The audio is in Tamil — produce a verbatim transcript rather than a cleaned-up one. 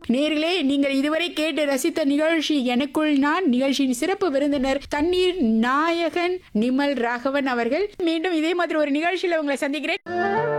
நேயர்களே, நீங்கள் இதுவரை கேட்டு ரசித்த நிகழ்ச்சி எனக்குள் நான். நிகழ்ச்சியின் சிறப்பு விருந்தினர் தண்ணீர் நாயகன் நிமல் ராகவன் அவர்கள். மீண்டும் இதே மாதிரி ஒரு நிகழ்ச்சியில உங்களை சந்திக்கிறேன்.